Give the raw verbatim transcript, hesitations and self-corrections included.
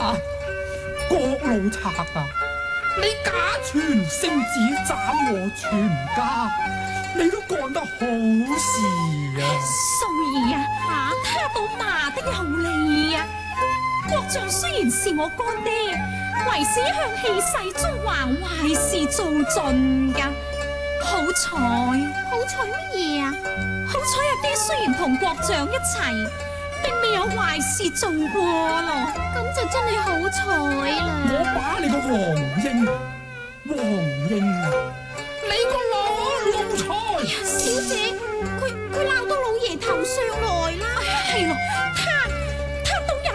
啊，郭老賊啊！你假傳聖旨斬我全家，你都幹得好事啊！ 素兒啊，啊他倒罵得有理啊！國丈雖然是我乾爹，為是一向氣勢縱橫，壞事做盡噶。好彩， 好彩乜嘢啊？ 好彩阿爹雖然同國丈一齊，並未有壞事做過咯。 咁就真係好彩啦！ 我把你個黃英，黃英啊，你個老奴才！ 小